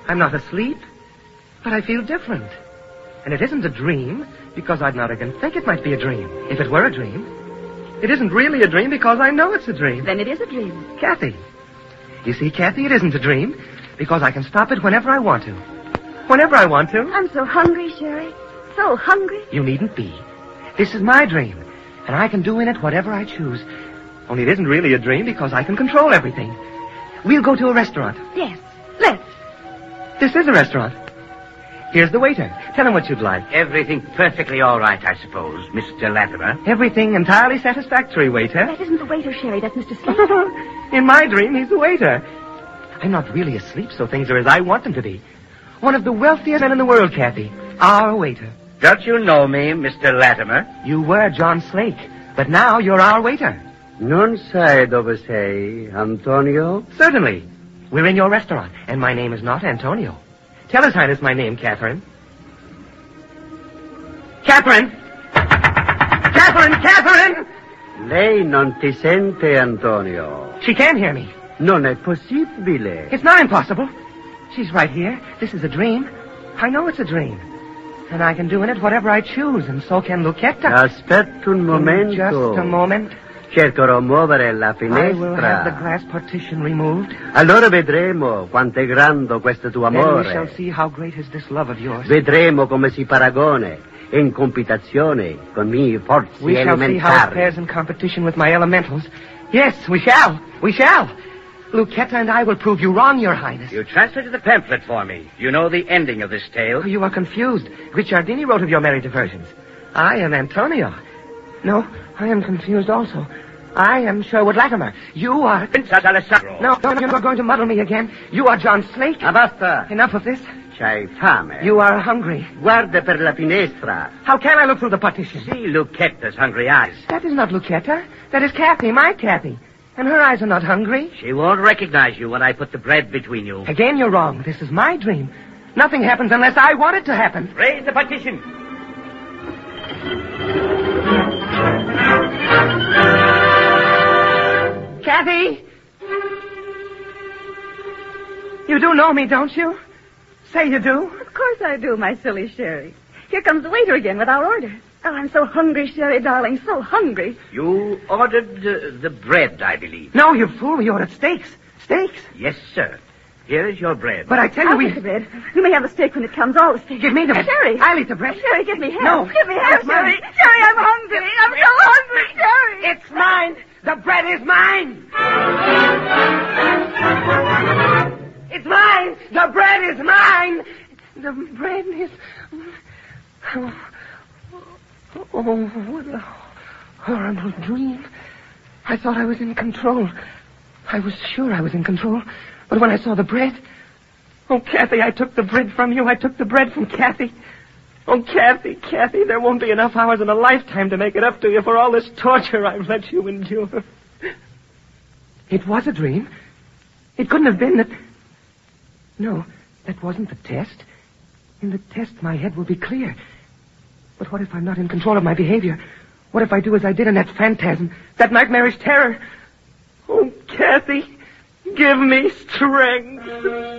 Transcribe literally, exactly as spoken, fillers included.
I'm not asleep, but I feel different. And it isn't a dream, because I'd not again think it might be a dream, if it were a dream. It isn't really a dream, because I know it's a dream. Then it is a dream. Kathy. You see, Kathy, it isn't a dream, because I can stop it whenever I want to. Whenever I want to. I'm so hungry, Sherry. So hungry. You needn't be. This is my dream, and I can do in it whatever I choose. Only it isn't really a dream, because I can control everything. We'll go to a restaurant. Yes, let's. This is a restaurant. Here's the waiter. Tell him what you'd like. Everything perfectly all right, I suppose, Mister Latimer. Everything entirely satisfactory, waiter. That isn't the waiter, Sherry. That's Mister Slade. In my dream, he's the waiter. I'm not really asleep, so things are as I want them to be. One of the wealthiest men in the world, Kathy. Our waiter. Don't you know me, Mister Latimer? You were John Slake, but now you're our waiter. Non sai dove sei, Antonio? Certainly. We're in your restaurant, and my name is not Antonio. Tell His Highness my name, Catherine. Catherine! Catherine! Catherine! Lei non ti sente, Antonio. She can hear me. Non è possibile. It's not impossible. She's right here. This is a dream. I know it's a dream. And I can do in it whatever I choose, and so can Lucchetta. Aspetta un momento. In just a moment. Cercherò muovere la I will have the finestra. glass partition removed. Allora vedremo quanto è grande questo tuo Then we amore. shall see how great is this love of yours. Vedremo come si paragone in competizione con i miei forze We shall see how it elementari. fares in competition with my elementals. Yes, we shall. We shall. Lucchetta and I will prove you wrong, Your Highness. You translated the pamphlet for me. You know the ending of this tale. Oh, you are confused. Guicciardini wrote of your merry diversions. I am Antonio. No, I am confused also. I am Sherwood Latimer. You are... Princess Alessandro. No, no, you're going to muddle me again. You are John Slake. Ah, basta. Enough of this. C'hai fame. You are hungry. Guarda per la finestra. How can I look through the partition? See Lucchetta's hungry eyes. That is not Lucchetta. That is Kathy, my Kathy. And her eyes are not hungry. She won't recognize you when I put the bread between you. Again, you're wrong. This is my dream. Nothing happens unless I want it to happen. Raise the partition. Kathy? You do know me, don't you? Say you do. Of course I do, my silly Sherry. Here comes the waiter again with our orders. Oh, I'm so hungry, Sherry, darling, so hungry. You ordered uh, the bread, I believe. No, you fool. We ordered steaks. Steaks? Yes, sir. Here is your bread. But I tell you, I'll we... get the bread. You may have the steak when it comes, all the steak. Give me the bread. Sherry. I'll eat the bread. Sherry, give me half. No. Give me half, It's mine. Sherry. Sherry, I'm hungry. I'm so hungry, Sherry. It's mine. The bread is mine. It's mine. The bread is mine. The bread is... Oh, oh, what a horrible dream. I thought I was in control. I was sure I was in control. But when I saw the bread... Oh, Kathy, I took the bread from you. I took the bread from Kathy. Oh, Kathy, Kathy, there won't be enough hours in a lifetime to make it up to you for all this torture I've let you endure. It was a dream. It couldn't have been that... No, that wasn't the test. In the test, my head will be clear. But what if I'm not in control of my behavior? What if I do as I did in that phantasm, that nightmarish terror? Oh, Kathy, give me strength.